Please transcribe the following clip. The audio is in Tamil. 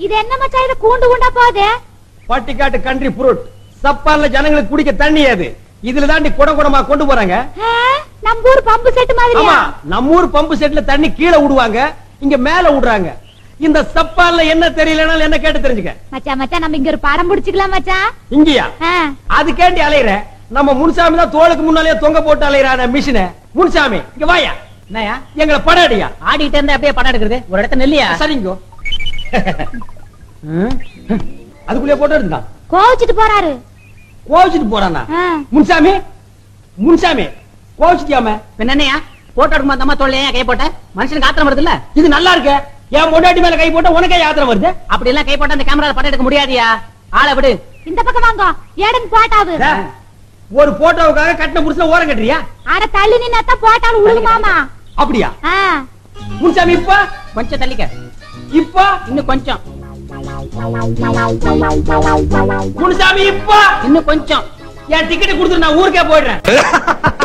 இது என்ன மச்சான், இது கூண்டு கூண்டா போகுது? பட்டிக்காட்டு கண்ட்ரி ஃப்ரூட். சப்பான்ல ஜனங்களுக்கு குடிக்க தண்ணி அது. இதுல தாண்டி குடம் குடமா கொண்டு போறாங்க. நம்ம ஊர் பம்பு செட் மாதிரியா? ஆமா, நம்ம ஊர் பம்பு செட்ல தண்ணி கீழே விடுவாங்க, இங்க மேல விடுறாங்க. இந்த சப்பான்ல என்ன தெரியலனால என்ன கேட்டு தெரிஞ்சுக்க. மச்சான் மச்சான், நம்ம இங்க ஒரு படம் பிடிச்சுக்கலாம் மச்சான். இங்கயா? அது கேண்டி அலையற. நம்ம முன்சாமி தான் தோளுக்கு முன்னாலே தொங்க போட்டு அலையறான மிஷினை. முன்சாமி இங்க வாயா. என்னயா எங்களை படம் அடியா. ஆடிட்டு இருந்தா அப்படியே படம் எடுக்கிறது? ஒரு இடத்த நெல்லியா? சரிங்கோ. அதுக்குள்ளே போட்டோ எடுத்தான். கோவிச்சிட்டு போறாரு. கோவிச்சிட்டு போறானா? முன்சாமி முன்சாமி கோவிச்சிட்டியாம? என்னையா போட்டோ எடுக்கும் அந்த அம்மா தோல்லையா கை போட்ட? மனுஷனுக்கு ஆத்திரம் வருது இல்ல? இது நல்லா இருக்கு. என் பொண்டாட்டி மேல கை போட்ட உனக்கே ஆத்திரம் வருது. அப்படி எல்லாம் கை போட்டா அந்த கேமரா படம் எடுக்க முடியாதியா. ஆளை விடு. இந்த பக்கம் வாங்க. ஏடன் போட்டாவு. ஒரு போட்டோவுக்காக கட்டின புருஷன் ஓரம் கட்டுறியா? அட தள்ளி நின்னா போட்டாலும் உழுகுமாமா. அப்படியா? முன்சாமி இப்ப கொஞ்சம் தள்ளிக்க. இப்ப இன்னும் கொஞ்சம். முன்சாமி இப்ப இன்னும் கொஞ்சம். என் டிக்கெட் கொடுத்துட்டு நான் ஊருக்கே போயிடுறேன்.